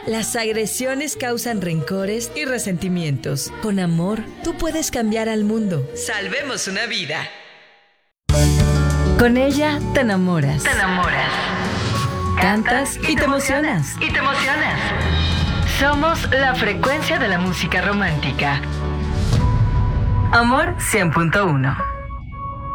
Las agresiones causan rencores y resentimientos. Con amor, tú puedes cambiar al mundo. Salvemos una vida. Con ella te enamoras. Te enamoras. Cantas y te emocionas. Y te emocionas. Somos la frecuencia de la música romántica. Amor 100.1.